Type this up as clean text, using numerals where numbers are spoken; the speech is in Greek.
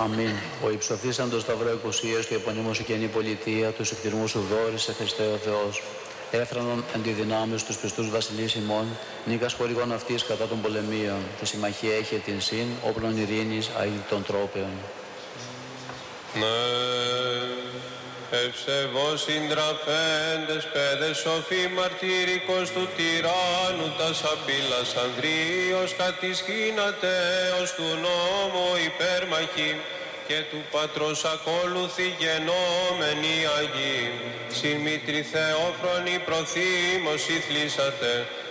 Αμήν. Ο υψωθήσαν το σταυρό εκουσίας του επωνύμου σου καινή πολιτεία, τους εκτιρμούς σου δόρισε Χριστέ ο Θεός. Έφρανον εν τη δυνάμει στους πιστούς βασιλείς ημών, νίκας χορηγών αυτής κατά των πολεμίων. Τη συμμαχία έχει την συν, όπλων ειρήνης, αείλητων τρόπεων. Ναι, ευσεβώς συντραφέντες παιδες σοφοί μαρτύρικος του τυράννου τας απειλάς Ανδρείος κατησχύνατε ως του νόμου υπέρμαχοι και του Πατρός ακόλουθη γενόμενοι Αγίοι. Συν Μήτρη Θεόφρονη προθήμωση θλίσατε